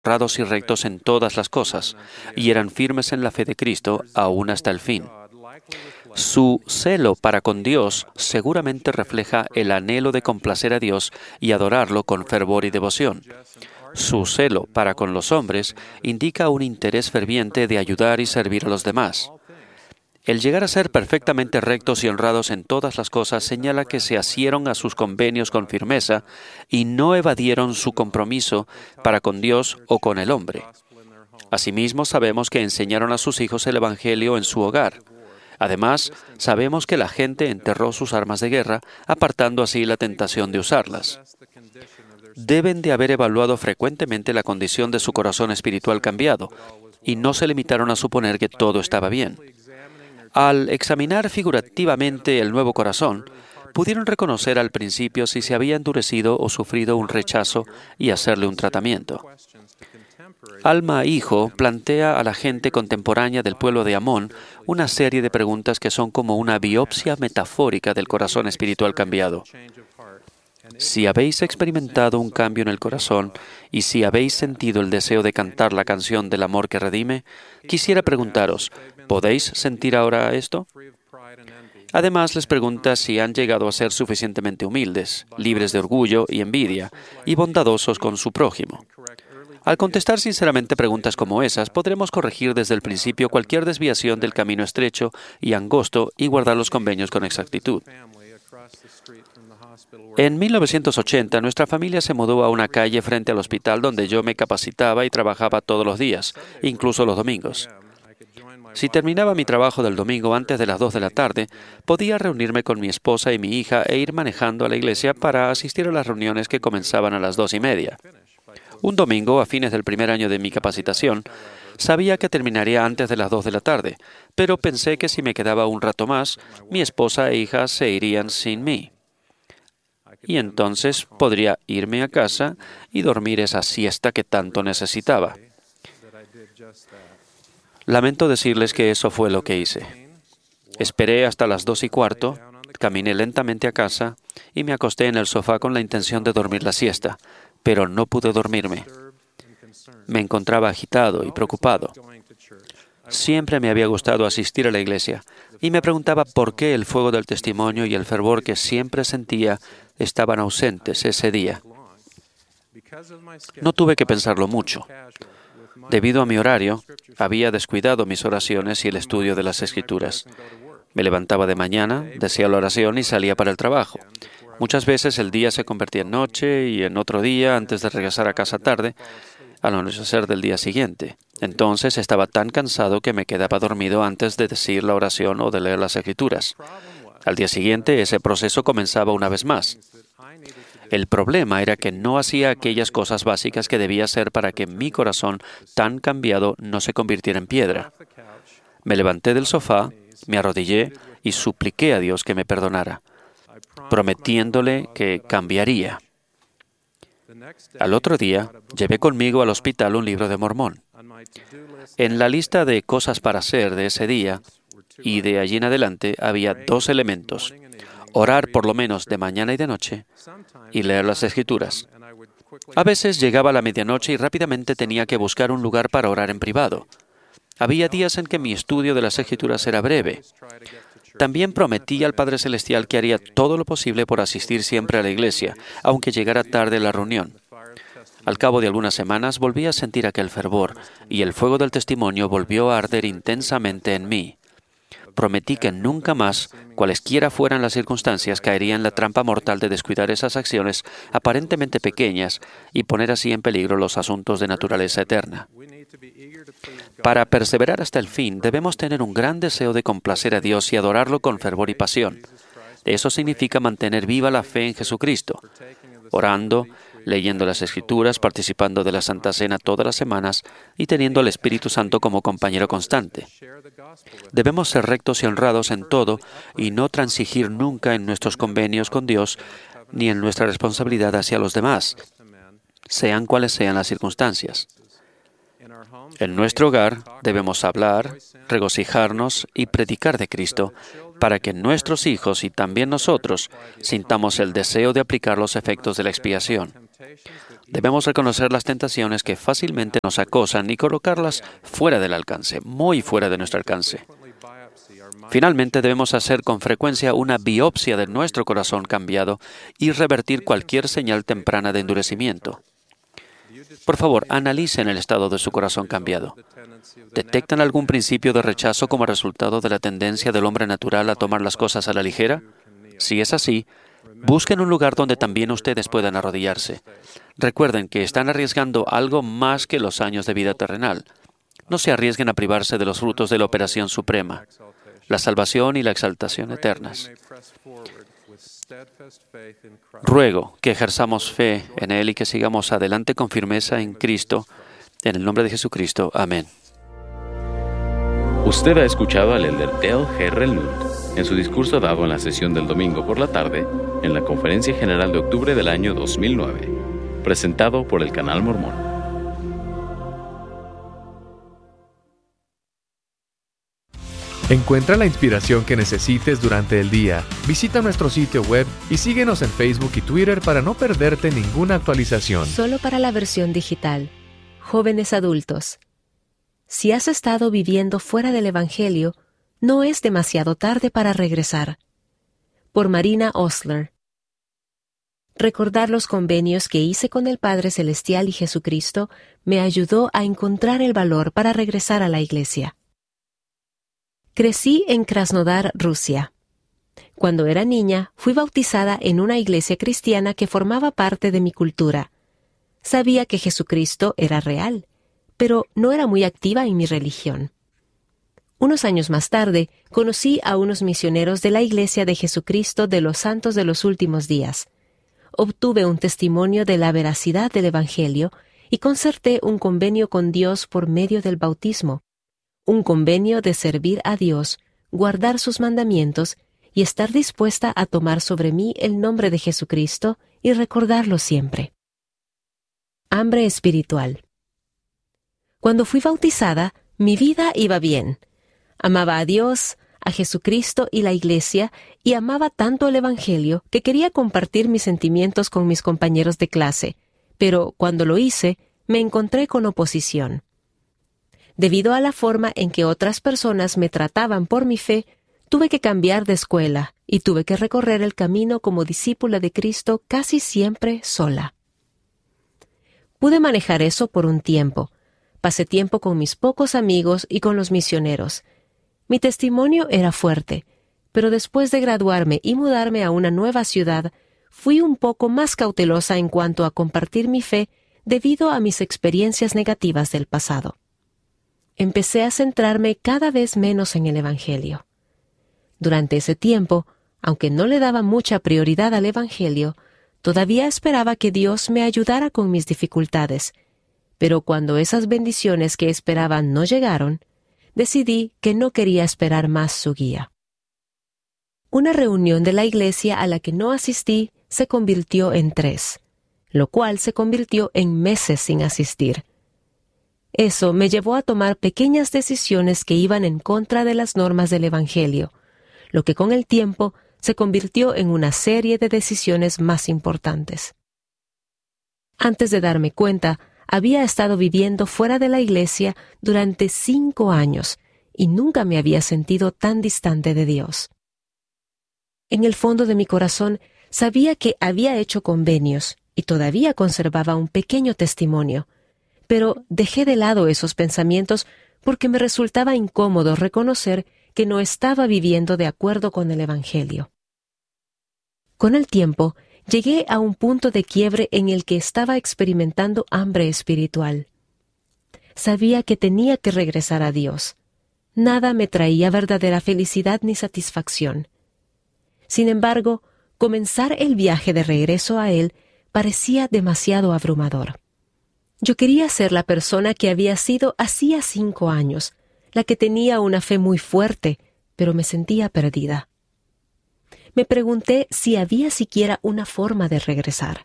honrados y rectos en todas las cosas, y eran firmes en la fe de Cristo aún hasta el fin. Su celo para con Dios seguramente refleja el anhelo de complacer a Dios y adorarlo con fervor y devoción. Su celo para con los hombres indica un interés ferviente de ayudar y servir a los demás. El llegar a ser perfectamente rectos y honrados en todas las cosas señala que se asieron a sus convenios con firmeza y no evadieron su compromiso para con Dios o con el hombre. Asimismo, sabemos que enseñaron a sus hijos el Evangelio en su hogar. Además, sabemos que la gente enterró sus armas de guerra, apartando así la tentación de usarlas. Deben de haber evaluado frecuentemente la condición de su corazón espiritual cambiado, y no se limitaron a suponer que todo estaba bien. Al examinar figurativamente el nuevo corazón, pudieron reconocer al principio si se había endurecido o sufrido un rechazo y hacerle un tratamiento. Alma Hijo plantea a la gente contemporánea del pueblo de Amón una serie de preguntas que son como una biopsia metafórica del corazón espiritual cambiado. Si habéis experimentado un cambio en el corazón y si habéis sentido el deseo de cantar la canción del amor que redime, quisiera preguntaros, ¿podéis sentir ahora esto? Además, les pregunta si han llegado a ser suficientemente humildes, libres de orgullo y envidia, y bondadosos con su prójimo. Al contestar sinceramente preguntas como esas, podremos corregir desde el principio cualquier desviación del camino estrecho y angosto y guardar los convenios con exactitud. En 1980, nuestra familia se mudó a una calle frente al hospital donde yo me capacitaba y trabajaba todos los días, incluso los domingos. Si terminaba mi trabajo del domingo antes de las 2 de la tarde, podía reunirme con mi esposa y mi hija e ir manejando a la iglesia para asistir a las reuniones que comenzaban a las 2:30. Un domingo, a fines del primer año de mi capacitación, sabía que terminaría antes de las 2 de la tarde, pero pensé que si me quedaba un rato más, mi esposa e hija se irían sin mí. Y entonces podría irme a casa y dormir esa siesta que tanto necesitaba. Lamento decirles que eso fue lo que hice. Esperé hasta las 2:15, caminé lentamente a casa y me acosté en el sofá con la intención de dormir la siesta, pero no pude dormirme. Me encontraba agitado y preocupado. Siempre me había gustado asistir a la iglesia y me preguntaba por qué el fuego del testimonio y el fervor que siempre sentía estaban ausentes ese día. No tuve que pensarlo mucho. Debido a mi horario, había descuidado mis oraciones y el estudio de las Escrituras. Me levantaba de mañana, decía la oración y salía para el trabajo. Muchas veces el día se convertía en noche y en otro día, antes de regresar a casa tarde, al anochecer del día siguiente. Entonces estaba tan cansado que me quedaba dormido antes de decir la oración o de leer las Escrituras. Al día siguiente, ese proceso comenzaba una vez más. El problema era que no hacía aquellas cosas básicas que debía hacer para que mi corazón tan cambiado no se convirtiera en piedra. Me levanté del sofá, me arrodillé y supliqué a Dios que me perdonara, prometiéndole que cambiaría. Al otro día, llevé conmigo al hospital un libro de Mormón. En la lista de cosas para hacer de ese día y de allí en adelante había 2 elementos: orar por lo menos de mañana y de noche y leer las Escrituras. A veces llegaba la medianoche y rápidamente tenía que buscar un lugar para orar en privado. Había días en que mi estudio de las Escrituras era breve. También prometí al Padre Celestial que haría todo lo posible por asistir siempre a la iglesia, aunque llegara tarde la reunión. Al cabo de algunas semanas volví a sentir aquel fervor, y el fuego del testimonio volvió a arder intensamente en mí. Prometí que nunca más, cualesquiera fueran las circunstancias, caería en la trampa mortal de descuidar esas acciones aparentemente pequeñas y poner así en peligro los asuntos de naturaleza eterna. Para perseverar hasta el fin, debemos tener un gran deseo de complacer a Dios y adorarlo con fervor y pasión. Eso significa mantener viva la fe en Jesucristo, orando, leyendo las Escrituras, participando de la Santa Cena todas las semanas y teniendo al Espíritu Santo como compañero constante. Debemos ser rectos y honrados en todo y no transigir nunca en nuestros convenios con Dios ni en nuestra responsabilidad hacia los demás, sean cuales sean las circunstancias. En nuestro hogar debemos hablar, regocijarnos y predicar de Cristo para que nuestros hijos y también nosotros sintamos el deseo de aplicar los efectos de la expiación. Debemos reconocer las tentaciones que fácilmente nos acosan y colocarlas fuera del alcance, muy fuera de nuestro alcance. Finalmente, debemos hacer con frecuencia una biopsia de nuestro corazón cambiado y revertir cualquier señal temprana de endurecimiento. Por favor, analicen el estado de su corazón cambiado. ¿Detectan algún principio de rechazo como resultado de la tendencia del hombre natural a tomar las cosas a la ligera? Si es así, busquen un lugar donde también ustedes puedan arrodillarse. Recuerden que están arriesgando algo más que los años de vida terrenal. No se arriesguen a privarse de los frutos de la operación suprema, la salvación y la exaltación eternas. Ruego que ejerzamos fe en Él y que sigamos adelante con firmeza en Cristo. En el nombre de Jesucristo. Amén. Usted ha escuchado al elder Dale G. Renlund en su discurso dado en la sesión del domingo por la tarde en la Conferencia General de octubre del año 2009, presentado por el Canal Mormón. Encuentra la inspiración que necesites durante el día. Visita nuestro sitio web y síguenos en Facebook y Twitter para no perderte ninguna actualización. Solo para la versión digital. Jóvenes adultos. Si has estado viviendo fuera del Evangelio, no es demasiado tarde para regresar. Por Marina Osler. Recordar los convenios que hice con el Padre Celestial y Jesucristo me ayudó a encontrar el valor para regresar a la iglesia. Crecí en Krasnodar, Rusia. Cuando era niña, fui bautizada en una iglesia cristiana que formaba parte de mi cultura. Sabía que Jesucristo era real, pero no era muy activa en mi religión. Unos años más tarde, conocí a unos misioneros de la Iglesia de Jesucristo de los Santos de los Últimos Días. Obtuve un testimonio de la veracidad del Evangelio y concerté un convenio con Dios por medio del bautismo. Un convenio de servir a Dios, guardar sus mandamientos y estar dispuesta a tomar sobre mí el nombre de Jesucristo y recordarlo siempre. Hambre espiritual. Cuando fui bautizada, mi vida iba bien. Amaba a Dios, a Jesucristo y la Iglesia, y amaba tanto el Evangelio que quería compartir mis sentimientos con mis compañeros de clase, pero cuando lo hice, me encontré con oposición. Debido a la forma en que otras personas me trataban por mi fe, tuve que cambiar de escuela y tuve que recorrer el camino como discípula de Cristo casi siempre sola. Pude manejar eso por un tiempo. Pasé tiempo con mis pocos amigos y con los misioneros. Mi testimonio era fuerte, pero después de graduarme y mudarme a una nueva ciudad, fui un poco más cautelosa en cuanto a compartir mi fe debido a mis experiencias negativas del pasado. Empecé a centrarme cada vez menos en el Evangelio. Durante ese tiempo, aunque no le daba mucha prioridad al Evangelio, todavía esperaba que Dios me ayudara con mis dificultades, pero cuando esas bendiciones que esperaba no llegaron, decidí que no quería esperar más su guía. Una reunión de la iglesia a la que no asistí se convirtió en 3, lo cual se convirtió en meses sin asistir. Eso me llevó a tomar pequeñas decisiones que iban en contra de las normas del Evangelio, lo que con el tiempo se convirtió en una serie de decisiones más importantes. Antes de darme cuenta, había estado viviendo fuera de la iglesia durante 5 años y nunca me había sentido tan distante de Dios. En el fondo de mi corazón sabía que había hecho convenios y todavía conservaba un pequeño testimonio, pero dejé de lado esos pensamientos porque me resultaba incómodo reconocer que no estaba viviendo de acuerdo con el Evangelio. Con el tiempo, llegué a un punto de quiebre en el que estaba experimentando hambre espiritual. Sabía que tenía que regresar a Dios. Nada me traía verdadera felicidad ni satisfacción. Sin embargo, comenzar el viaje de regreso a Él parecía demasiado abrumador. Yo quería ser la persona que había sido hacía 5 años, la que tenía una fe muy fuerte, pero me sentía perdida. Me pregunté si había siquiera una forma de regresar.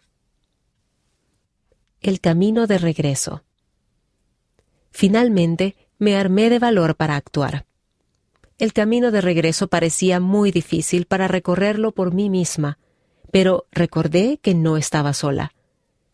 El camino de regreso. Finalmente, me armé de valor para actuar. El camino de regreso parecía muy difícil para recorrerlo por mí misma, pero recordé que no estaba sola.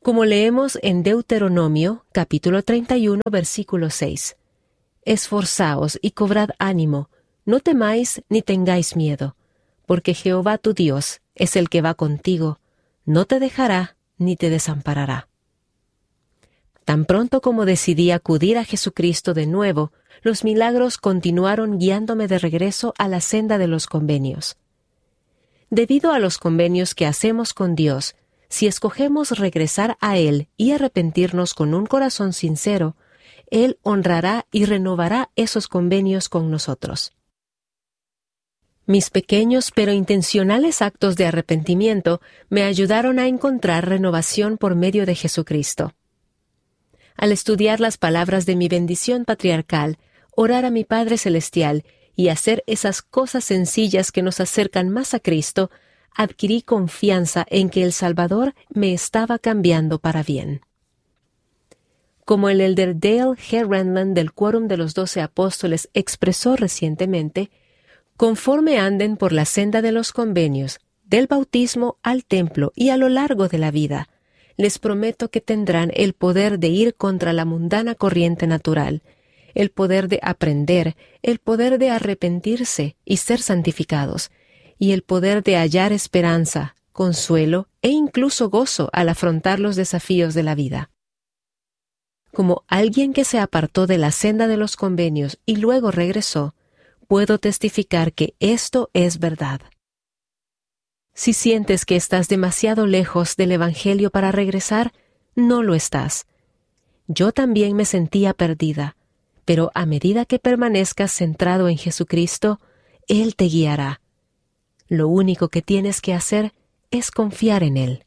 Como leemos en Deuteronomio, capítulo 31, versículo 6. Esforzaos y cobrad ánimo, no temáis ni tengáis miedo, porque Jehová tu Dios es el que va contigo, no te dejará ni te desamparará. Tan pronto como decidí acudir a Jesucristo de nuevo, los milagros continuaron guiándome de regreso a la senda de los convenios. Debido a los convenios que hacemos con Dios, si escogemos regresar a Él y arrepentirnos con un corazón sincero, Él honrará y renovará esos convenios con nosotros. Mis pequeños pero intencionales actos de arrepentimiento me ayudaron a encontrar renovación por medio de Jesucristo. Al estudiar las palabras de mi bendición patriarcal, orar a mi Padre Celestial y hacer esas cosas sencillas que nos acercan más a Cristo, adquirí confianza en que el Salvador me estaba cambiando para bien. Como el elder Dale G. Renlund del Quórum de los 12 Apóstoles expresó recientemente, conforme anden por la senda de los convenios, del bautismo al templo y a lo largo de la vida, les prometo que tendrán el poder de ir contra la mundana corriente natural, el poder de aprender, el poder de arrepentirse y ser santificados, y el poder de hallar esperanza, consuelo e incluso gozo al afrontar los desafíos de la vida. Como alguien que se apartó de la senda de los convenios y luego regresó, puedo testificar que esto es verdad. Si sientes que estás demasiado lejos del Evangelio para regresar, no lo estás. Yo también me sentía perdida, pero a medida que permanezcas centrado en Jesucristo, Él te guiará. Lo único que tienes que hacer es confiar en Él.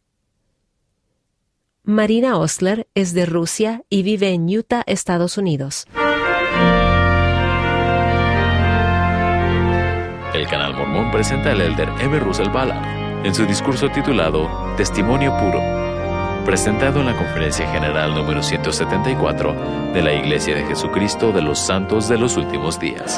Marina Osler es de Rusia y vive en Utah, Estados Unidos. El Canal Mormón presenta al elder M. Russell Ballard en su discurso titulado Testimonio Puro, presentado en la Conferencia General número 174 de la Iglesia de Jesucristo de los Santos de los Últimos Días.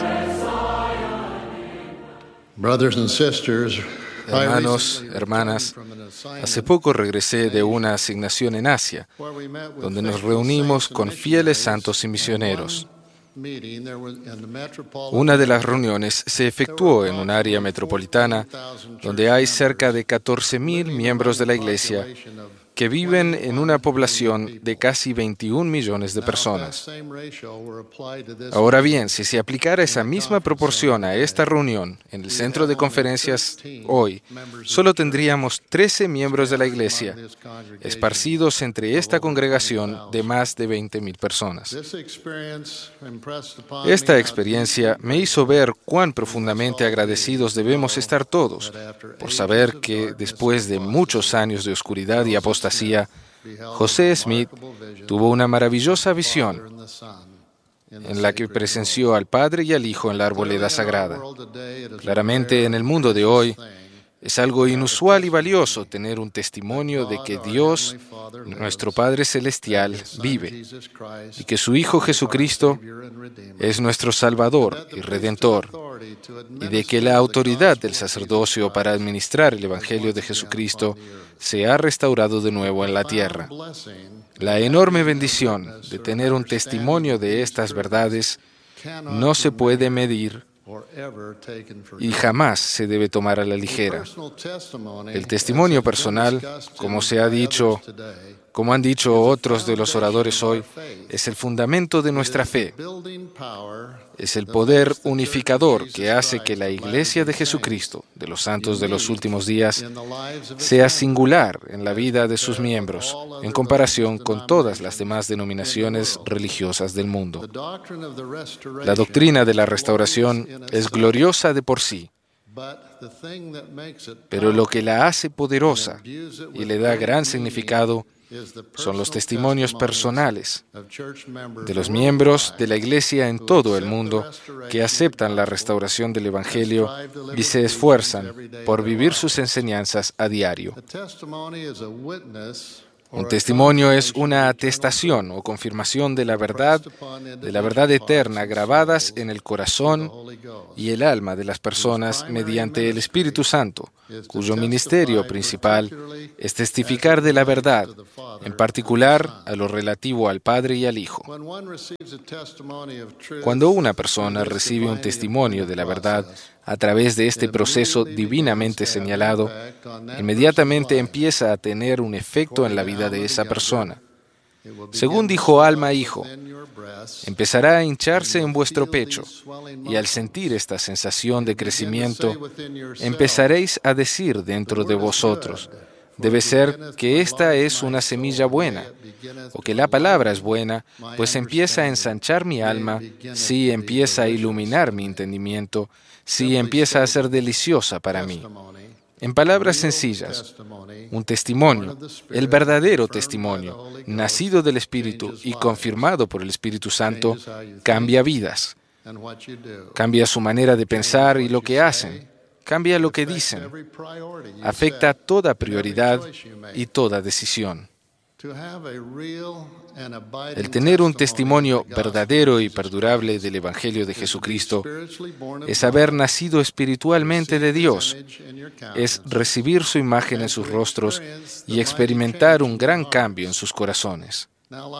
Hermanos, hermanas, hace poco regresé de una asignación en Asia, donde nos reunimos con fieles santos y misioneros. Una de las reuniones se efectuó en un área metropolitana donde hay cerca de 14,000 miembros de la Iglesia que viven en una población de casi 21 millones de personas. Ahora bien, si se aplicara esa misma proporción a esta reunión en el centro de conferencias hoy, solo tendríamos 13 miembros de la Iglesia, esparcidos entre esta congregación de más de 20,000 personas. Esta experiencia me hizo ver cuán profundamente agradecidos debemos estar todos por saber que, después de muchos años de oscuridad y apostasía, José Smith tuvo una maravillosa visión en la que presenció al Padre y al Hijo en la arboleda sagrada. Claramente, en el mundo de hoy, es algo inusual y valioso tener un testimonio de que Dios, nuestro Padre Celestial, vive y que su Hijo Jesucristo es nuestro Salvador y Redentor, y de que la autoridad del sacerdocio para administrar el Evangelio de Jesucristo se ha restaurado de nuevo en la tierra. La enorme bendición de tener un testimonio de estas verdades no se puede medir y jamás se debe tomar a la ligera. El testimonio personal, como han dicho otros de los oradores hoy, es el fundamento de nuestra fe. Es el poder unificador que hace que la Iglesia de Jesucristo, de los santos de los últimos días, sea singular en la vida de sus miembros, en comparación con todas las demás denominaciones religiosas del mundo. La doctrina de la restauración es gloriosa de por sí, pero lo que la hace poderosa y le da gran significado son los testimonios personales de los miembros de la Iglesia en todo el mundo que aceptan la restauración del Evangelio y se esfuerzan por vivir sus enseñanzas a diario. Un testimonio es una atestación o confirmación de la verdad eterna grabadas en el corazón y el alma de las personas mediante el Espíritu Santo, cuyo ministerio principal es testificar de la verdad, en particular a lo relativo al Padre y al Hijo. Cuando una persona recibe un testimonio de la verdad a través de este proceso divinamente señalado, inmediatamente empieza a tener un efecto en la vida de esa persona. Según dijo Alma Hijo, empezará a hincharse en vuestro pecho, y al sentir esta sensación de crecimiento, empezaréis a decir dentro de vosotros, debe ser que esta es una semilla buena, o que la palabra es buena, pues empieza a ensanchar mi alma, sí empieza a iluminar mi entendimiento, sí empieza a ser deliciosa para mí. En palabras sencillas, un testimonio, el verdadero testimonio, nacido del Espíritu y confirmado por el Espíritu Santo, cambia vidas. Cambia su manera de pensar y lo que hacen. Cambia lo que dicen. Afecta toda prioridad y toda decisión. El tener un testimonio verdadero y perdurable del Evangelio de Jesucristo es haber nacido espiritualmente de Dios, es recibir su imagen en sus rostros y experimentar un gran cambio en sus corazones.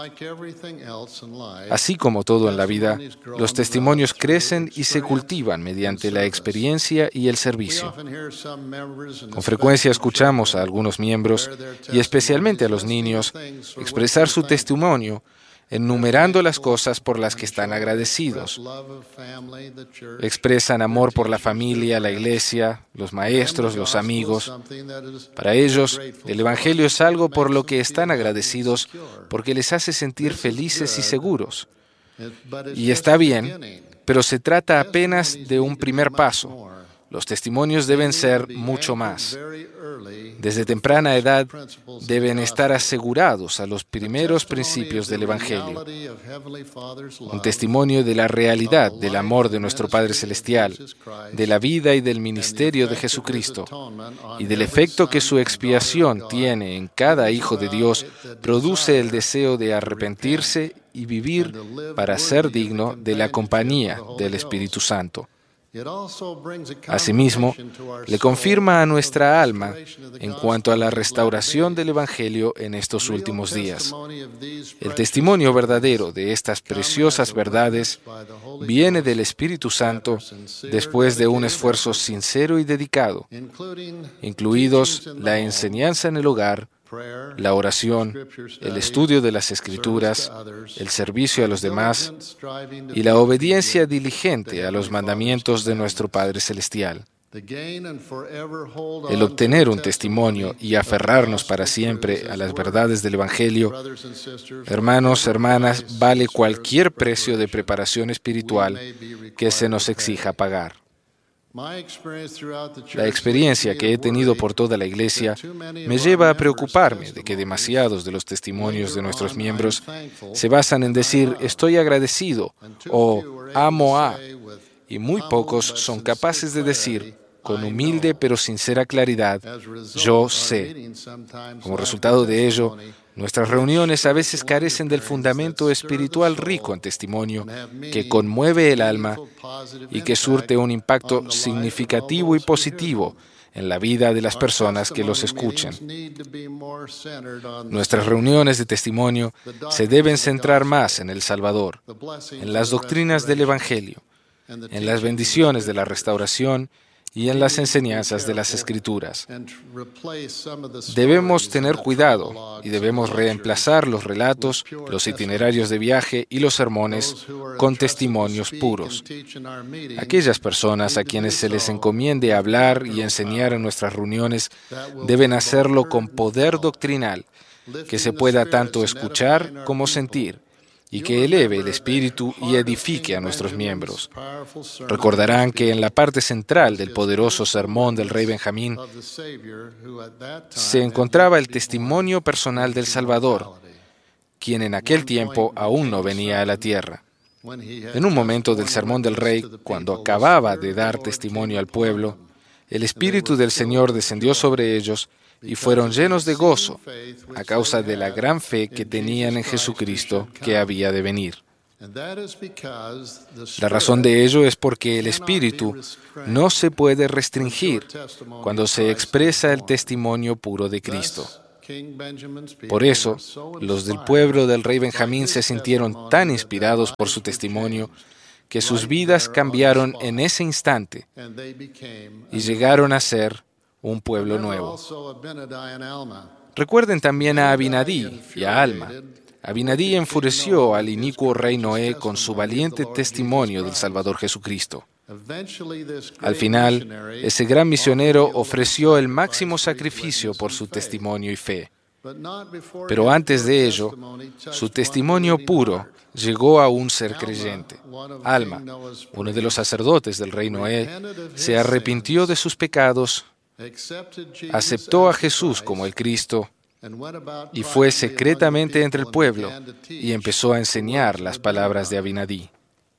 Así como todo en la vida, los testimonios crecen y se cultivan mediante la experiencia y el servicio. Con frecuencia escuchamos a algunos miembros, y especialmente a los niños, expresar su testimonio enumerando las cosas por las que están agradecidos. Expresan amor por la familia, la iglesia, los maestros, los amigos. Para ellos, el Evangelio es algo por lo que están agradecidos porque les hace sentir felices y seguros. Y está bien, pero se trata apenas de un primer paso. Los testimonios deben ser mucho más. Desde temprana edad deben estar asegurados a los primeros principios del Evangelio. Un testimonio de la realidad del amor de nuestro Padre Celestial, de la vida y del ministerio de Jesucristo, y del efecto que su expiación tiene en cada hijo de Dios, produce el deseo de arrepentirse y vivir para ser digno de la compañía del Espíritu Santo. Asimismo, le confirma a nuestra alma en cuanto a la restauración del Evangelio en estos últimos días. El testimonio verdadero de estas preciosas verdades viene del Espíritu Santo después de un esfuerzo sincero y dedicado, incluidos la enseñanza en el hogar, la oración, el estudio de las Escrituras, el servicio a los demás y la obediencia diligente a los mandamientos de nuestro Padre Celestial. El obtener un testimonio y aferrarnos para siempre a las verdades del Evangelio, hermanos, hermanas, vale cualquier precio de preparación espiritual que se nos exija pagar. La experiencia que he tenido por toda la Iglesia me lleva a preocuparme de que demasiados de los testimonios de nuestros miembros se basan en decir estoy agradecido o amo a, y muy pocos son capaces de decir con humilde pero sincera claridad, yo sé. Como resultado de ello, nuestras reuniones a veces carecen del fundamento espiritual rico en testimonio que conmueve el alma y que surte un impacto significativo y positivo en la vida de las personas que los escuchen. Nuestras reuniones de testimonio se deben centrar más en el Salvador, en las doctrinas del Evangelio, en las bendiciones de la restauración y en las enseñanzas de las Escrituras. Debemos tener cuidado y debemos reemplazar los relatos, los itinerarios de viaje y los sermones con testimonios puros. Aquellas personas a quienes se les encomiende hablar y enseñar en nuestras reuniones deben hacerlo con poder doctrinal, que se pueda tanto escuchar como sentir, y que eleve el espíritu y edifique a nuestros miembros. Recordarán que en la parte central del poderoso sermón del rey Benjamín se encontraba el testimonio personal del Salvador, quien en aquel tiempo aún no venía a la tierra. En un momento del sermón del rey, cuando acababa de dar testimonio al pueblo, el Espíritu del Señor descendió sobre ellos y fueron llenos de gozo a causa de la gran fe que tenían en Jesucristo que había de venir. La razón de ello es porque el espíritu no se puede restringir cuando se expresa el testimonio puro de Cristo. Por eso, los del pueblo del rey Benjamín se sintieron tan inspirados por su testimonio que sus vidas cambiaron en ese instante y llegaron a ser un pueblo nuevo. Recuerden también a Abinadí y a Alma. Abinadí enfureció al inicuo rey Noé con su valiente testimonio del Salvador Jesucristo. Al final, ese gran misionero ofreció el máximo sacrificio por su testimonio y fe. Pero antes de ello, su testimonio puro llegó a un ser creyente. Alma, uno de los sacerdotes del rey Noé, se arrepintió de sus pecados, aceptó a Jesús como el Cristo y fue secretamente entre el pueblo y empezó a enseñar las palabras de Abinadí.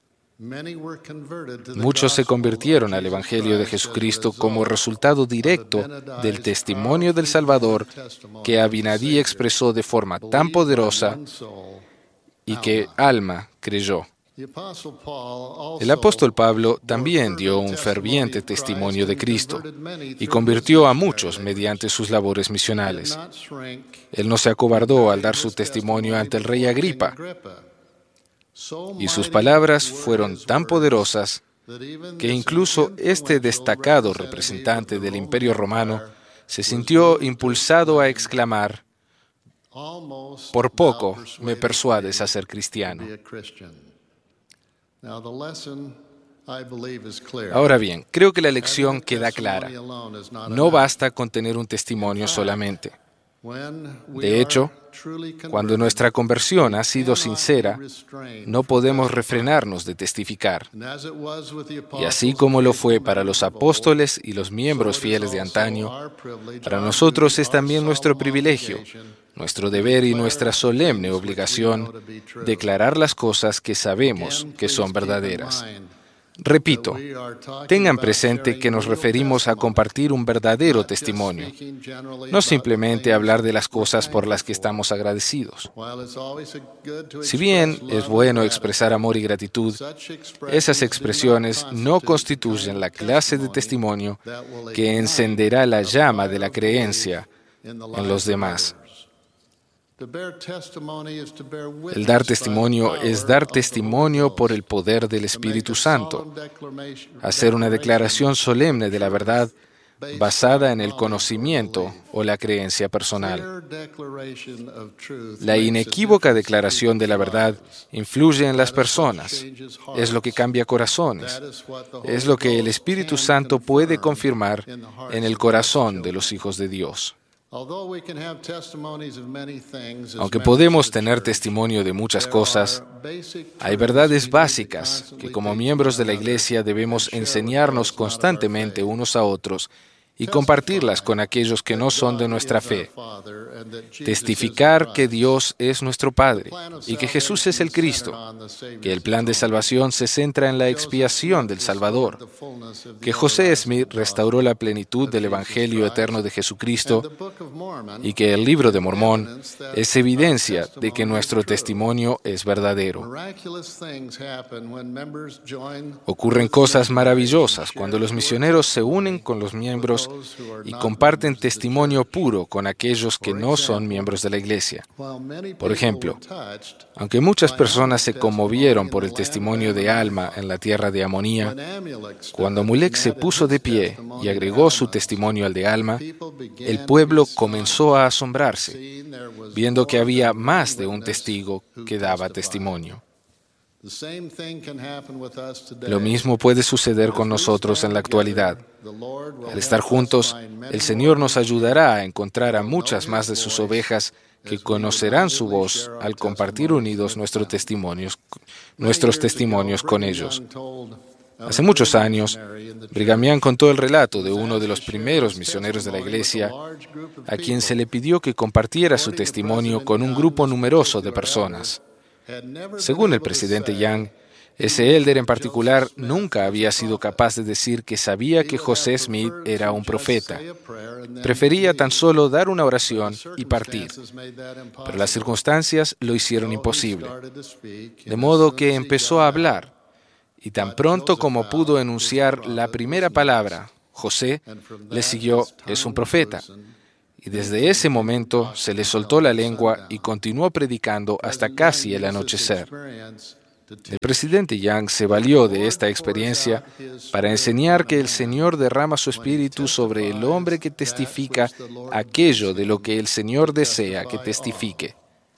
Muchos se convirtieron al Evangelio de Jesucristo como resultado directo del testimonio del Salvador que Abinadí expresó de forma tan poderosa y que Alma creyó. El apóstol Pablo también dio un ferviente testimonio de Cristo y convirtió a muchos mediante sus labores misionales. Él no se acobardó al dar su testimonio ante el rey Agripa, y sus palabras fueron tan poderosas que incluso este destacado representante del Imperio Romano se sintió impulsado a exclamar: "Por poco me persuades a ser cristiano". Ahora bien, creo que la lección queda clara. No basta con tener un testimonio solamente. De hecho, cuando nuestra conversión ha sido sincera, no podemos refrenarnos de testificar. Y así como lo fue para los apóstoles y los miembros fieles de antaño, para nosotros es también nuestro privilegio, nuestro deber y nuestra solemne obligación declarar las cosas que sabemos que son verdaderas. Repito, tengan presente que nos referimos a compartir un verdadero testimonio, no simplemente hablar de las cosas por las que estamos agradecidos. Si bien es bueno expresar amor y gratitud, esas expresiones no constituyen la clase de testimonio que encenderá la llama de la creencia en los demás. El dar testimonio es dar testimonio por el poder del Espíritu Santo, hacer una declaración solemne de la verdad basada en el conocimiento o la creencia personal. La inequívoca declaración de la verdad influye en las personas, es lo que cambia corazones, es lo que el Espíritu Santo puede confirmar en el corazón de los hijos de Dios. Aunque podemos tener testimonio de muchas cosas, hay verdades básicas que como miembros de la Iglesia debemos enseñarnos constantemente unos a otros y compartirlas con aquellos que no son de nuestra fe. Testificar que Dios es nuestro Padre y que Jesús es el Cristo, que el plan de salvación se centra en la expiación del Salvador, que José Smith restauró la plenitud del Evangelio eterno de Jesucristo y que el Libro de Mormón es evidencia de que nuestro testimonio es verdadero. Ocurren cosas maravillosas cuando los misioneros se unen con los miembros y comparten testimonio puro con aquellos que no son miembros de la Iglesia. Por ejemplo, aunque muchas personas se conmovieron por el testimonio de Alma en la tierra de Amonía, cuando Amulek se puso de pie y agregó su testimonio al de Alma, el pueblo comenzó a asombrarse, viendo que había más de un testigo que daba testimonio. Lo mismo puede suceder con nosotros en la actualidad. Al estar juntos, el Señor nos ayudará a encontrar a muchas más de sus ovejas que conocerán su voz al compartir unidos nuestros testimonios con ellos. Hace muchos años, Brigham Young contó el relato de uno de los primeros misioneros de la Iglesia, a quien se le pidió que compartiera su testimonio con un grupo numeroso de personas. Según el presidente Young, Ese élder en particular nunca había sido capaz de decir que sabía que José Smith era un profeta. Prefería tan solo dar una oración y partir. Pero las circunstancias lo hicieron imposible. De modo que empezó a hablar, y tan pronto como pudo enunciar la primera palabra, José, le siguió, es un profeta. Y desde ese momento se le soltó la lengua y continuó predicando hasta casi el anochecer. El presidente Young se valió de esta experiencia para enseñar que el Señor derrama su espíritu sobre el hombre que testifica aquello de lo que el Señor desea que testifique.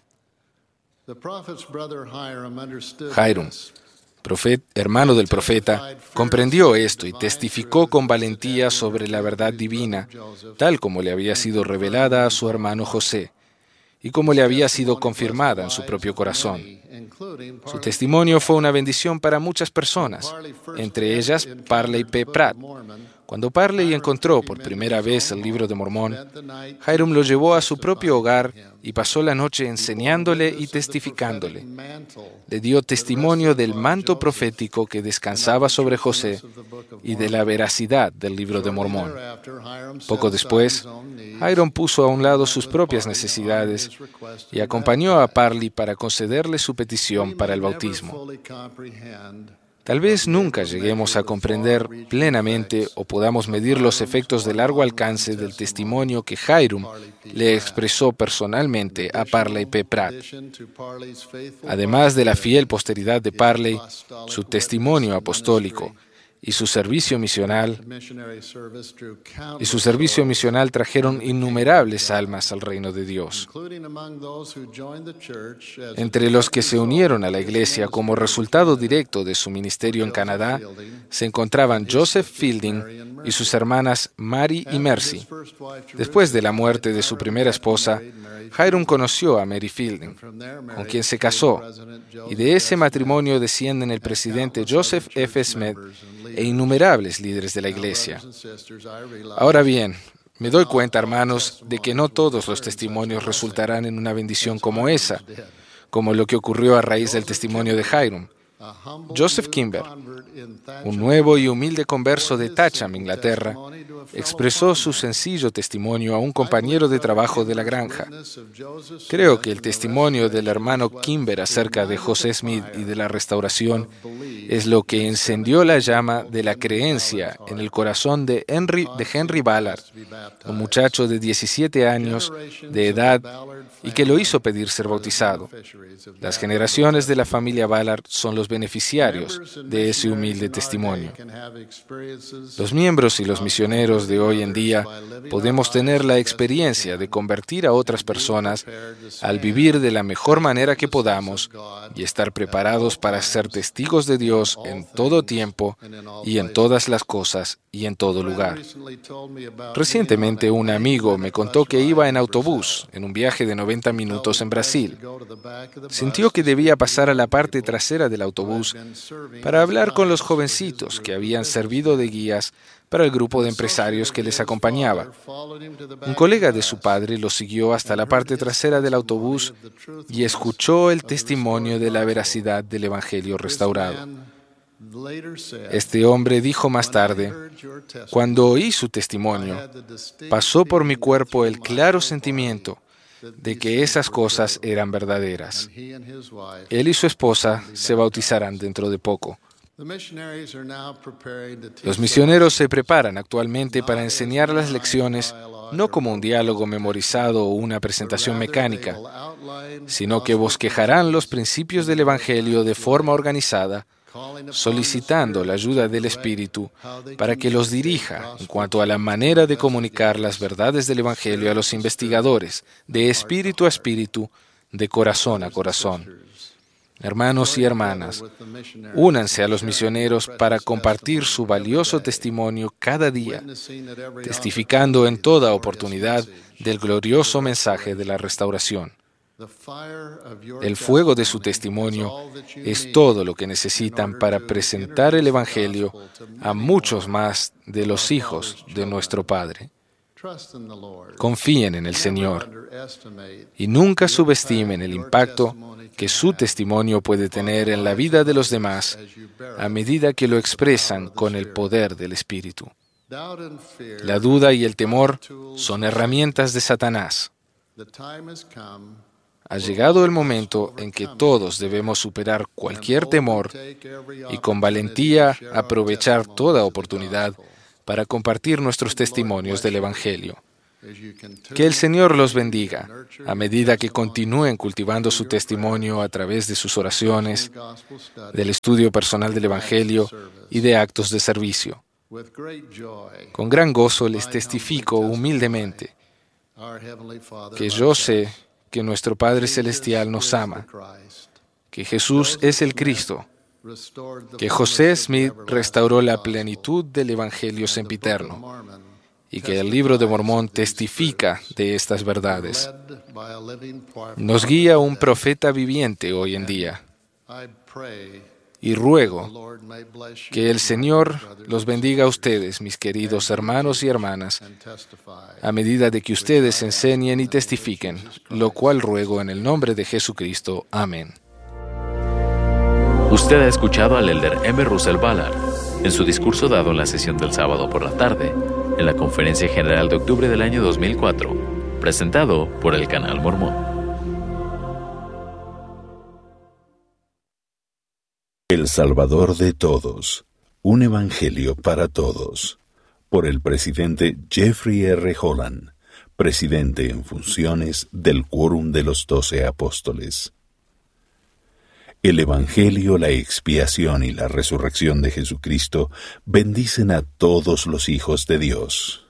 Hiram, hermano del profeta, comprendió esto y testificó con valentía sobre la verdad divina, tal como le había sido revelada a su hermano José, y como le había sido confirmada en su propio corazón. Su testimonio fue una bendición para muchas personas, entre ellas Parley P. Pratt. Cuando Parley encontró por primera vez el Libro de Mormón, Hiram lo llevó a su propio hogar y pasó la noche enseñándole y testificándole. Le dio testimonio del manto profético que descansaba sobre José y de la veracidad del Libro de Mormón. Poco después, Hiram puso a un lado sus propias necesidades y acompañó a Parley para concederle su petición para el bautismo. Tal vez nunca lleguemos a comprender plenamente o podamos medir los efectos de largo alcance del testimonio que Hiram le expresó personalmente a Parley P. Pratt. Además de la fiel posteridad de Parley, su testimonio apostólico y su servicio misional trajeron innumerables almas al reino de Dios. Entre los que se unieron a la iglesia como resultado directo de su ministerio en Canadá se encontraban Joseph Fielding y sus hermanas Mary y Mercy. Después de la muerte de su primera esposa, Hiram conoció a Mary Fielding, con quien se casó, y de ese matrimonio descienden el presidente Joseph F. Smith e innumerables líderes de la iglesia. Ahora bien, me doy cuenta, hermanos, de que no todos los testimonios resultarán en una bendición como esa, como lo que ocurrió a raíz del testimonio de Hiram. Joseph Kimber, un nuevo y humilde converso de Thatcham, Inglaterra, expresó su sencillo testimonio a un compañero de trabajo de la granja. Creo que el testimonio del hermano Kimber acerca de José Smith y de la restauración es lo que encendió la llama de la creencia en el corazón de Henry Ballard, un muchacho de 17 años de edad y que lo hizo pedir ser bautizado. Las generaciones de la familia Ballard son los beneficiarios de ese humilde testimonio. Los miembros y los misioneros de hoy en día podemos tener la experiencia de convertir a otras personas al vivir de la mejor manera que podamos y estar preparados para ser testigos de Dios en todo tiempo y en todas las cosas y en todo lugar. Recientemente un amigo me contó que iba en autobús en un viaje de 90 minutos en Brasil. Sintió que debía pasar a la parte trasera del autobús para hablar con los jovencitos que habían servido de guías para el grupo de empresarios que les acompañaba. Un colega de su padre lo siguió hasta la parte trasera del autobús y escuchó el testimonio de la veracidad del Evangelio restaurado. Este hombre dijo más tarde, cuando oí su testimonio, pasó por mi cuerpo el claro sentimiento de que esas cosas eran verdaderas. Él y su esposa se bautizarán dentro de poco. Los misioneros se preparan actualmente para enseñar las lecciones no como un diálogo memorizado o una presentación mecánica, sino que bosquejarán los principios del Evangelio de forma organizada, solicitando la ayuda del Espíritu para que los dirija en cuanto a la manera de comunicar las verdades del Evangelio a los investigadores, de espíritu a espíritu, de corazón a corazón. Hermanos y hermanas, únanse a los misioneros para compartir su valioso testimonio cada día, testificando en toda oportunidad del glorioso mensaje de la restauración. El fuego de su testimonio es todo lo que necesitan para presentar el Evangelio a muchos más de los hijos de nuestro Padre. Confíen en el Señor y nunca subestimen el impacto que su testimonio puede tener en la vida de los demás a medida que lo expresan con el poder del Espíritu. La duda y el temor son herramientas de Satanás. Ha llegado el momento en que todos debemos superar cualquier temor y con valentía aprovechar toda oportunidad para compartir nuestros testimonios del Evangelio. Que el Señor los bendiga a medida que continúen cultivando su testimonio a través de sus oraciones, del estudio personal del Evangelio y de actos de servicio. Con gran gozo les testifico humildemente que yo sé que nuestro Padre Celestial nos ama, que Jesús es el Cristo, que José Smith restauró la plenitud del Evangelio sempiterno y que el Libro de Mormón testifica de estas verdades. Nos guía un profeta viviente hoy en día. Y ruego que el Señor los bendiga a ustedes, mis queridos hermanos y hermanas, a medida de que ustedes enseñen y testifiquen, lo cual ruego en el nombre de Jesucristo. Amén. Usted ha escuchado al elder M. Russell Ballard en su discurso dado en la sesión del sábado por la tarde, en la Conferencia General de octubre del año 2004, presentado por el Canal Mormón. El Salvador de Todos, un Evangelio para Todos, por el presidente Jeffrey R. Holland, presidente en funciones del Quórum de los 12 Apóstoles. El Evangelio, la expiación y la resurrección de Jesucristo bendicen a todos los hijos de Dios.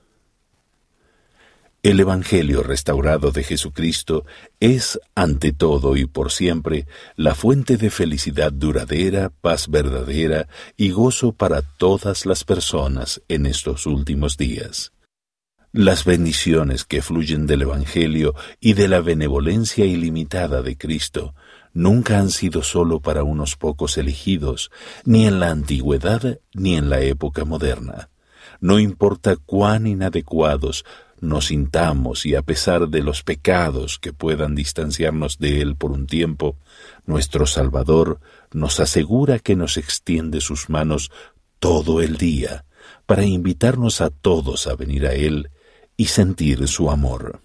El Evangelio restaurado de Jesucristo es, ante todo y por siempre, la fuente de felicidad duradera, paz verdadera y gozo para todas las personas en estos últimos días. Las bendiciones que fluyen del Evangelio y de la benevolencia ilimitada de Cristo nunca han sido solo para unos pocos elegidos, ni en la antigüedad ni en la época moderna. No importa cuán inadecuados nos sintamos y a pesar de los pecados que puedan distanciarnos de Él por un tiempo, nuestro Salvador nos asegura que nos extiende sus manos todo el día para invitarnos a todos a venir a Él y sentir su amor.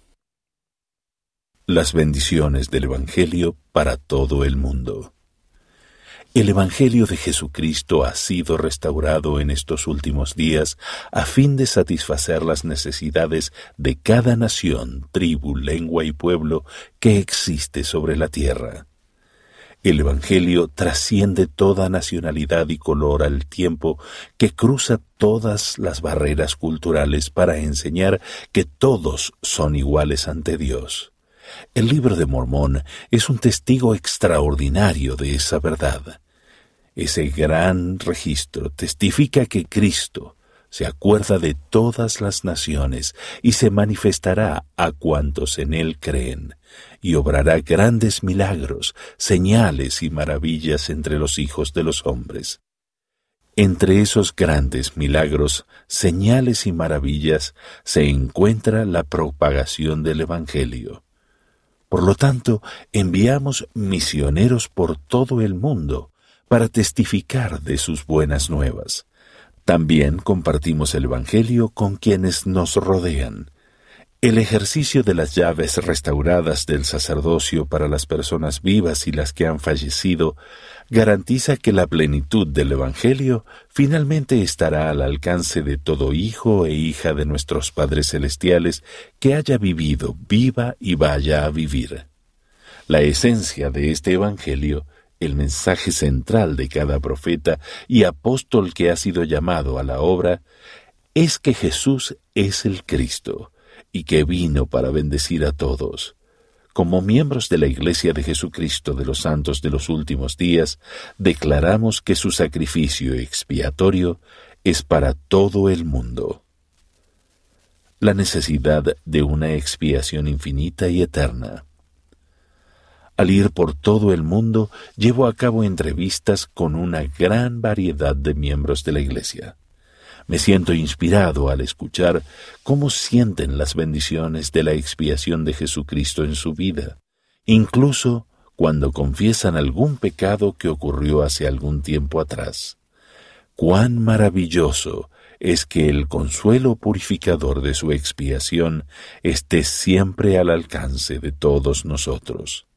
Las bendiciones del Evangelio para todo el mundo. El Evangelio de Jesucristo ha sido restaurado en estos últimos días a fin de satisfacer las necesidades de cada nación, tribu, lengua y pueblo que existe sobre la tierra. El Evangelio trasciende toda nacionalidad y color al tiempo que cruza todas las barreras culturales para enseñar que todos son iguales ante Dios. El Libro de Mormón es un testigo extraordinario de esa verdad. Ese gran registro testifica que Cristo se acuerda de todas las naciones y se manifestará a cuantos en Él creen, y obrará grandes milagros, señales y maravillas entre los hijos de los hombres. Entre esos grandes milagros, señales y maravillas se encuentra la propagación del Evangelio. Por lo tanto, enviamos misioneros por todo el mundo para testificar de sus buenas nuevas. También compartimos el Evangelio con quienes nos rodean. El ejercicio de las llaves restauradas del sacerdocio para las personas vivas y las que han fallecido garantiza que la plenitud del Evangelio finalmente estará al alcance de todo hijo e hija de nuestros Padres Celestiales que haya vivido, viva y vaya a vivir. La esencia de este Evangelio, el mensaje central de cada profeta y apóstol que ha sido llamado a la obra, es que Jesús es el Cristo y que vino para bendecir a todos. Como miembros de la Iglesia de Jesucristo de los Santos de los Últimos Días, declaramos que su sacrificio expiatorio es para todo el mundo. La necesidad de una expiación infinita y eterna. Al ir por todo el mundo, llevo a cabo entrevistas con una gran variedad de miembros de la Iglesia. Me siento inspirado al escuchar cómo sienten las bendiciones de la expiación de Jesucristo en su vida, incluso cuando confiesan algún pecado que ocurrió hace algún tiempo atrás. Cuán maravilloso es que el consuelo purificador de su expiación esté siempre al alcance de todos nosotros.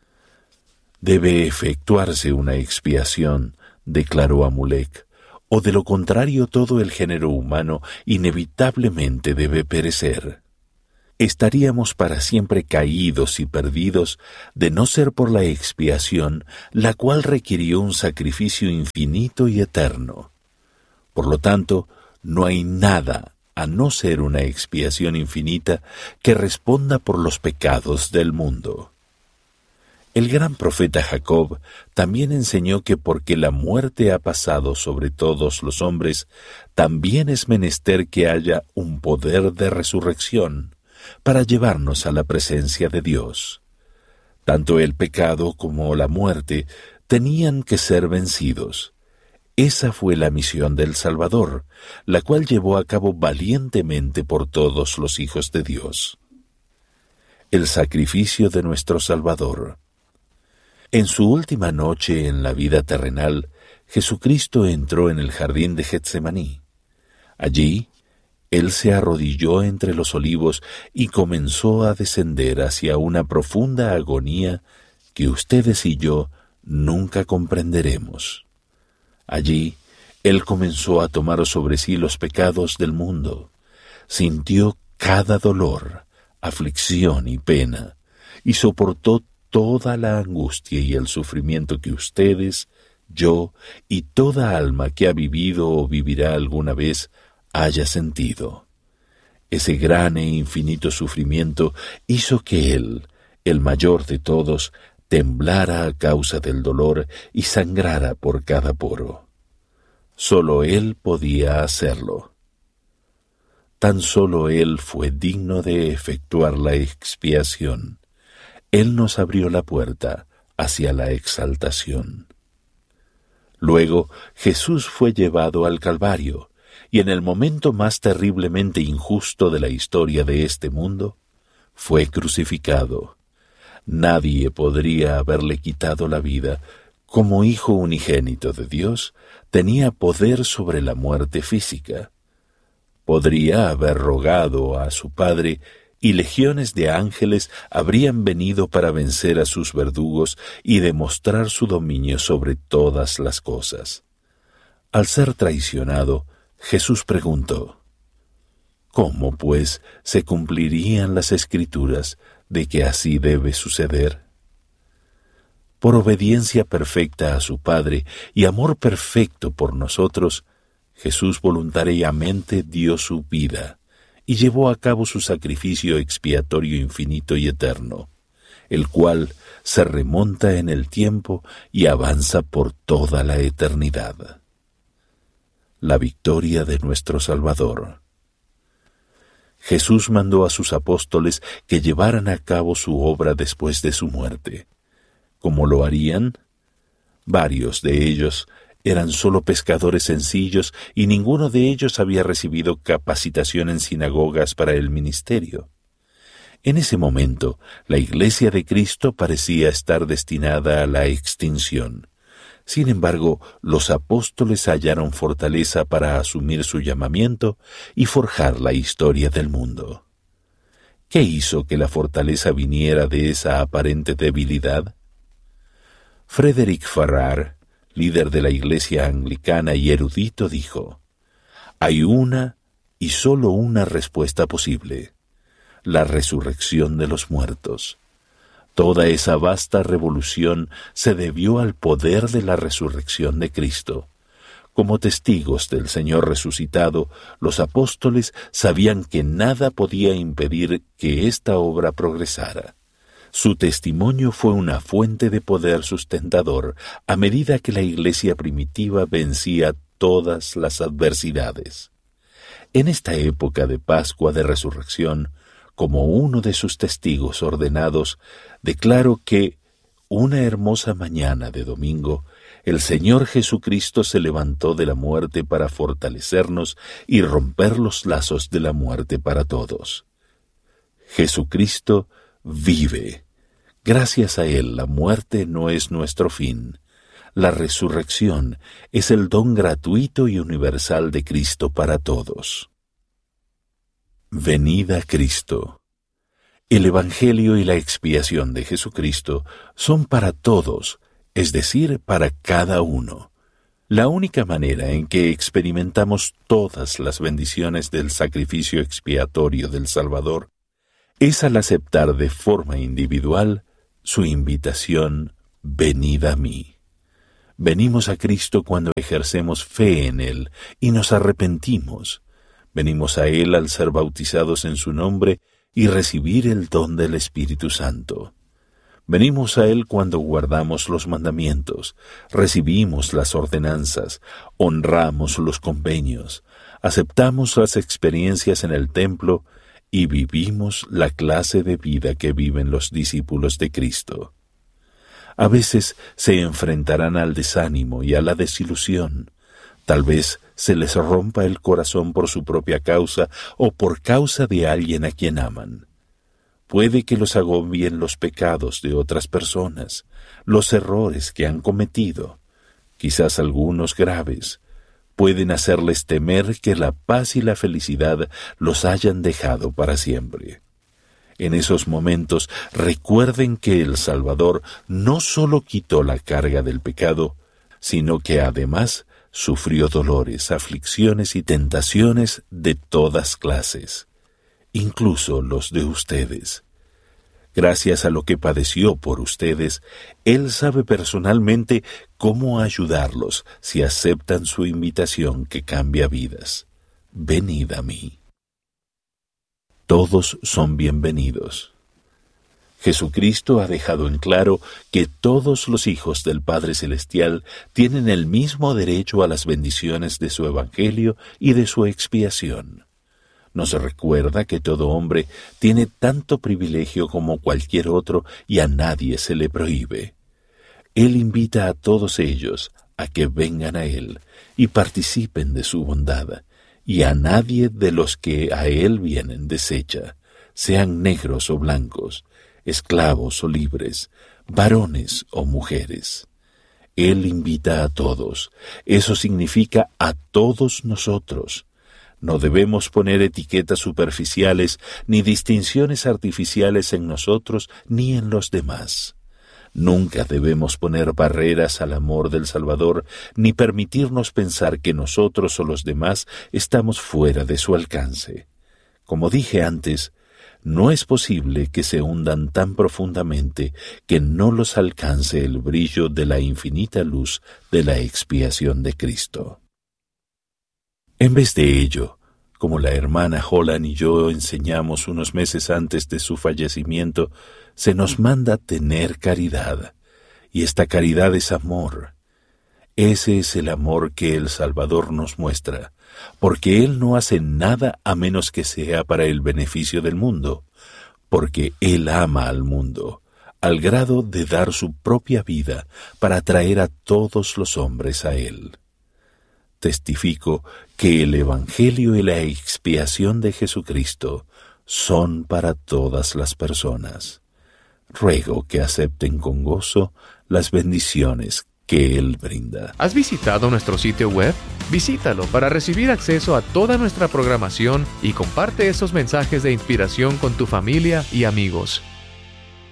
Debe efectuarse una expiación, declaró Amulek, o de lo contrario todo el género humano inevitablemente debe perecer. Estaríamos para siempre caídos y perdidos de no ser por la expiación, la cual requirió un sacrificio infinito y eterno. Por lo tanto, no hay nada, a no ser una expiación infinita, que responda por los pecados del mundo. El gran profeta Jacob también enseñó que porque la muerte ha pasado sobre todos los hombres, también es menester que haya un poder de resurrección para llevarnos a la presencia de Dios. Tanto el pecado como la muerte tenían que ser vencidos. Esa fue la misión del Salvador, la cual llevó a cabo valientemente por todos los hijos de Dios. El sacrificio de nuestro Salvador. En su última noche en la vida terrenal, Jesucristo entró en el jardín de Getsemaní. Allí, Él se arrodilló entre los olivos y comenzó a descender hacia una profunda agonía que ustedes y yo nunca comprenderemos. Allí, Él comenzó a tomar sobre sí los pecados del mundo, sintió cada dolor, aflicción y pena, y soportó toda la angustia y el sufrimiento que ustedes, yo y toda alma que ha vivido o vivirá alguna vez haya sentido. Ese gran e infinito sufrimiento hizo que Él, el mayor de todos, temblara a causa del dolor y sangrara por cada poro. Solo Él podía hacerlo. Tan solo Él fue digno de efectuar la expiación. Él nos abrió la puerta hacia la exaltación. Luego Jesús fue llevado al Calvario, y en el momento más terriblemente injusto de la historia de este mundo, fue crucificado. Nadie podría haberle quitado la vida. Como Hijo unigénito de Dios, tenía poder sobre la muerte física. Podría haber rogado a su Padre y legiones de ángeles habrían venido para vencer a sus verdugos y demostrar su dominio sobre todas las cosas. Al ser traicionado, Jesús preguntó: ¿cómo, pues, se cumplirían las Escrituras de que así debe suceder? Por obediencia perfecta a su Padre y amor perfecto por nosotros, Jesús voluntariamente dio su vida y llevó a cabo su sacrificio expiatorio infinito y eterno, el cual se remonta en el tiempo y avanza por toda la eternidad. La victoria de nuestro Salvador. Jesús mandó a sus apóstoles que llevaran a cabo su obra después de su muerte. ¿Cómo lo harían? Varios de ellos eran solo pescadores sencillos y ninguno de ellos había recibido capacitación en sinagogas para el ministerio. En ese momento, la Iglesia de Cristo parecía estar destinada a la extinción. Sin embargo, los apóstoles hallaron fortaleza para asumir su llamamiento y forjar la historia del mundo. ¿Qué hizo que la fortaleza viniera de esa aparente debilidad? Frederick Farrar, líder de la Iglesia anglicana y erudito, dijo: hay una y sólo una respuesta posible: la resurrección de los muertos. Toda esa vasta revolución se debió al poder de la resurrección de Cristo. Como testigos del Señor resucitado, los apóstoles sabían que nada podía impedir que esta obra progresara. Su testimonio fue una fuente de poder sustentador a medida que la Iglesia primitiva vencía todas las adversidades. En esta época de Pascua de Resurrección, como uno de sus testigos ordenados, declaro que, una hermosa mañana de domingo, El Señor Jesucristo se levantó de la muerte para fortalecernos y romper los lazos de la muerte para todos. Jesucristo vive. Gracias a Él, la muerte no es nuestro fin. La resurrección es el don gratuito y universal de Cristo para todos. Venid a Cristo. El Evangelio y la expiación de Jesucristo son para todos, es decir, para cada uno. La única manera en que experimentamos todas las bendiciones del sacrificio expiatorio del Salvador es al aceptar de forma individual su invitación, venid a mí. Venimos a Cristo cuando ejercemos fe en Él y nos arrepentimos. Venimos a Él al ser bautizados en su nombre y recibir el don del Espíritu Santo. Venimos a Él cuando guardamos los mandamientos, recibimos las ordenanzas, honramos los convenios, aceptamos las experiencias en el templo y vivimos la clase de vida que viven los discípulos de Cristo. A veces se enfrentarán al desánimo y a la desilusión. Tal vez se les rompa el corazón por su propia causa o por causa de alguien a quien aman. Puede que los agobien los pecados de otras personas, los errores que han cometido, quizás algunos graves. Pueden hacerles temer que la paz y la felicidad los hayan dejado para siempre. En esos momentos recuerden que el Salvador no solo quitó la carga del pecado, sino que además sufrió dolores, aflicciones y tentaciones de todas clases, incluso los de ustedes. Gracias a lo que padeció por ustedes, Él sabe personalmente cómo ayudarlos si aceptan su invitación que cambia vidas. Venid a mí. Todos son bienvenidos. Jesucristo ha dejado en claro que todos los hijos del Padre Celestial tienen el mismo derecho a las bendiciones de su Evangelio y de su expiación. Nos recuerda que todo hombre tiene tanto privilegio como cualquier otro y a nadie se le prohíbe. Él invita a todos ellos a que vengan a Él y participen de su bondad, y a nadie de los que a Él vienen desecha, sean negros o blancos, esclavos o libres, varones o mujeres. Él invita a todos. Eso significa a todos nosotros. No debemos poner etiquetas superficiales ni distinciones artificiales en nosotros ni en los demás. Nunca debemos poner barreras al amor del Salvador, ni permitirnos pensar que nosotros o los demás estamos fuera de su alcance. Como dije antes, no es posible que se hundan tan profundamente que no los alcance el brillo de la infinita luz de la expiación de Cristo. En vez de ello, como la hermana Holland y yo enseñamos unos meses antes de su fallecimiento, se nos manda tener caridad, y esta caridad es amor. Ese es el amor que el Salvador nos muestra, porque Él no hace nada a menos que sea para el beneficio del mundo, porque Él ama al mundo, al grado de dar su propia vida para traer a todos los hombres a Él. Testifico que el Evangelio y la expiación de Jesucristo son para todas las personas. Ruego que acepten con gozo las bendiciones que Él brinda. ¿Has visitado nuestro sitio web? Visítalo para recibir acceso a toda nuestra programación y comparte esos mensajes de inspiración con tu familia y amigos.